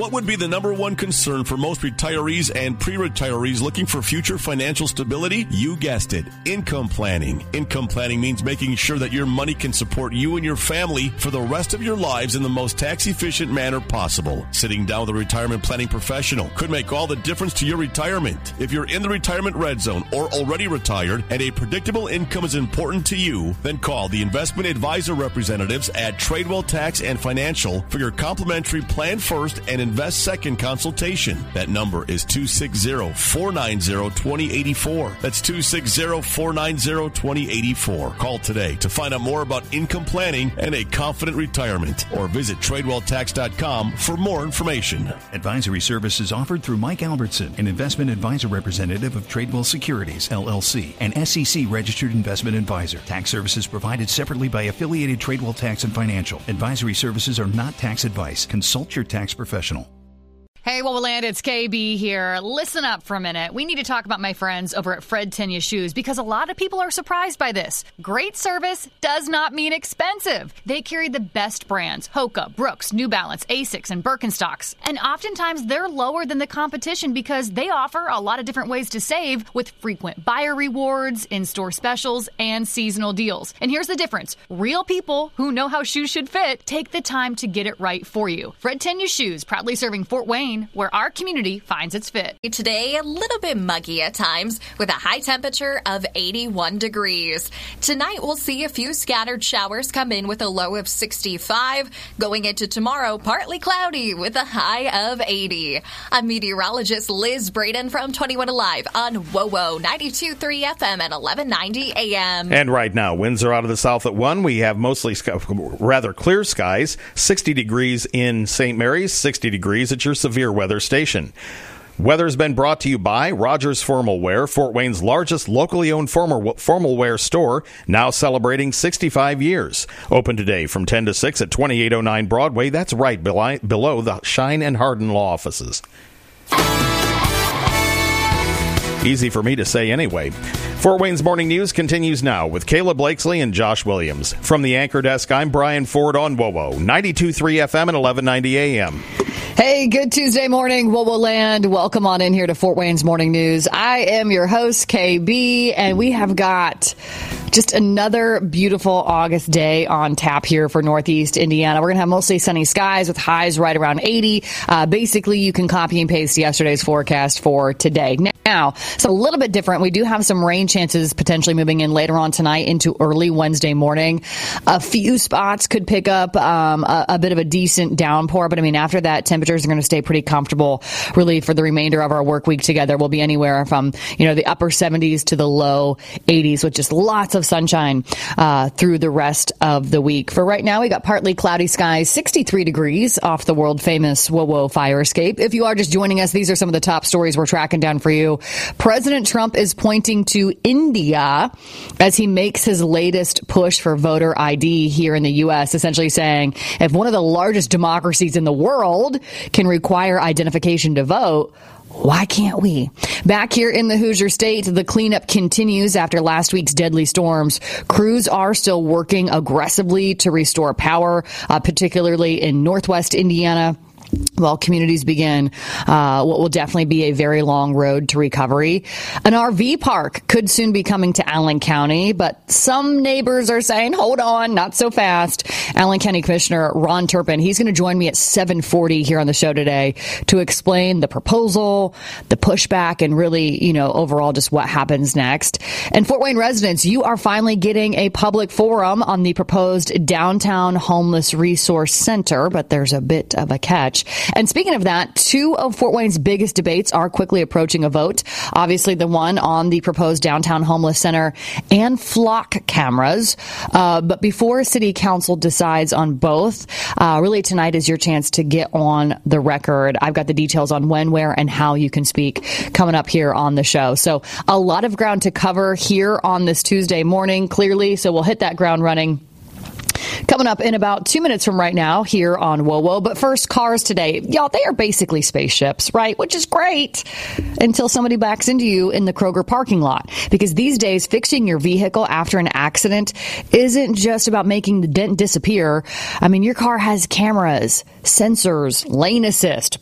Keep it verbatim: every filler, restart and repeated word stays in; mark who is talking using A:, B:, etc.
A: What would be the number one concern for most retirees and pre-retirees looking for future financial stability? You guessed it, income planning. Income planning means making sure that your money can support you and your family for the rest of your lives in the most tax-efficient manner possible. Sitting down with a retirement planning professional could make all the difference to your retirement. If you're in the retirement red zone or already retired and a predictable income is important to you, then call the investment advisor representatives at Tradewell Tax and Financial for your complimentary Plan First and Invest Second consultation. That number is two six zero, four nine zero, two zero eight four. That's two six zero, four nine zero, two zero eight four. Call today to find out more about income planning and a confident retirement, or visit tradewell tax dot com for more information.
B: Advisory services offered through Mike Albertson, an investment advisor representative of Tradewell Securities, L L C, an S E C registered investment advisor. Tax services provided separately by affiliated Tradewell Tax and Financial. Advisory services are not tax advice. Consult your tax professional.
C: Hey, Wowoland, it's K B here. Listen up for a minute. We need to talk about my friends over at Fred Tenya Shoes because a lot of people are surprised by this. Great service does not mean expensive. They carry the best brands: Hoka, Brooks, New Balance, Asics, and Birkenstocks. And oftentimes they're lower than the competition because they offer a lot of different ways to save with frequent buyer rewards, in-store specials, and seasonal deals. And here's the difference. Real people who know how shoes should fit take the time to get it right for you. Fred Tenya Shoes, proudly serving Fort Wayne, where our community finds its fit.
D: Today, a little bit muggy at times with a high temperature of eighty-one degrees. Tonight, we'll see a few scattered showers come in with a low of sixty-five. Going into tomorrow, partly cloudy with a high of eighty. I'm meteorologist Liz Braden from twenty-one Alive on WOWO ninety-two point three F M at eleven ninety A M.
E: And right now, winds are out of the south at one. We have mostly sky, rather clear skies. sixty degrees in Saint Mary's, sixty degrees at your severe weather station. Weather's been brought to you by Rogers Formal Wear, Fort Wayne's largest locally owned formal, formal wear store, now celebrating sixty-five years. Open today from ten to six at twenty-eight oh nine Broadway. That's right below, below the Shine and Harden law offices. Easy for me to say anyway. Fort Wayne's Morning News continues now with Kayla Blakesley and Josh Williams. From the anchor desk, I'm Brian Ford on WOWO ninety-two point three F M and eleven ninety A M.
C: Hey, good Tuesday morning, Wowoland. Welcome on in here to Fort Wayne's Morning News. I am your host, K B, and we have got just another beautiful August day on tap here for Northeast Indiana. We're going to have mostly sunny skies with highs right around eighty. Uh, basically, you can copy and paste yesterday's forecast for today. Now, it's a little bit different. We do have some rain chances potentially moving in later on tonight into early Wednesday morning. A few spots could pick up um, a, a bit of a decent downpour, but I mean, after that, temperatures are going to stay pretty comfortable really for the remainder of our work week together. We'll be anywhere from, you know, the upper seventies to the low eighties with just lots of sunshine uh, through the rest of the week. For right now, we got partly cloudy skies, sixty-three degrees off the world famous WOWO fire escape. If you are just joining us, these are some of the top stories we're tracking down for you. President Trump is pointing to India as he makes his latest push for voter I D here in the U S, essentially saying if one of the largest democracies in the world can require identification to vote, why can't we? Back here in the Hoosier State, the cleanup continues after last week's deadly storms. Crews are still working aggressively to restore power, uh, particularly in northwest Indiana, while communities begin uh, what will definitely be a very long road to recovery. An R V park could soon be coming to Allen County, but some neighbors are saying, hold on, not so fast. Allen County Commissioner Ron Turpin, he's going to join me at seven forty here on the show today to explain the proposal, the pushback, and really, you know, overall just what happens next. And Fort Wayne residents, you are finally getting a public forum on the proposed Downtown Homeless Resource Center, but there's a bit of a catch. And speaking of that, two of Fort Wayne's biggest debates are quickly approaching a vote. Obviously, the one on the proposed Downtown Homeless Center and flock cameras. Uh, but before City Council decides on both, uh, really tonight is your chance to get on the record. I've got the details on when, where, and how you can speak coming up here on the show. So a lot of ground to cover here on this Tuesday morning, clearly. So we'll hit that ground running coming up in about two minutes from right now here on WOWO. But first, cars today. Y'all, they are basically spaceships, right? Which is great until somebody backs into you in the Kroger parking lot. Because these days, fixing your vehicle after an accident isn't just about making the dent disappear. I mean, your car has cameras, sensors, lane assist,